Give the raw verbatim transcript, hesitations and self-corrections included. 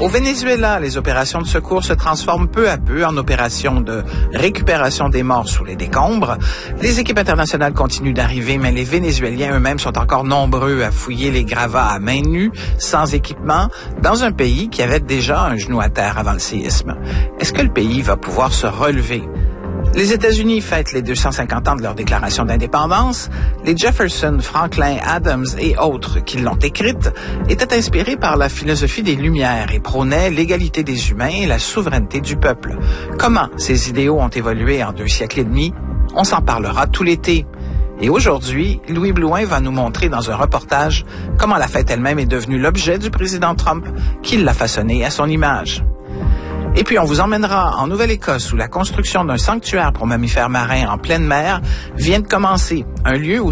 Au Venezuela, les opérations de secours se transforment peu à peu en opérations de récupération des morts sous les décombres. Les équipes internationales continuent d'arriver, mais les Vénézuéliens eux-mêmes sont encore nombreux à fouiller les gravats à main nue, sans équipement, dans un pays qui avait déjà un genou à terre avant le séisme. Est-ce que le pays va pouvoir se relever? Les États-Unis fêtent les deux cent cinquante ans de leur déclaration d'indépendance. Les Jefferson, Franklin, Adams et autres qui l'ont écrite étaient inspirés par la philosophie des Lumières et prônaient l'égalité des humains et la souveraineté du peuple. Comment ces idéaux ont évolué en deux siècles et demi? On s'en parlera tout l'été. Et aujourd'hui, Louis Blouin va nous montrer dans un reportage comment la fête elle-même est devenue l'objet du président Trump, qui l'a façonnée à son image. Et puis, on vous emmènera en Nouvelle-Écosse où la construction d'un sanctuaire pour mammifères marins en pleine mer vient de commencer. Un lieu où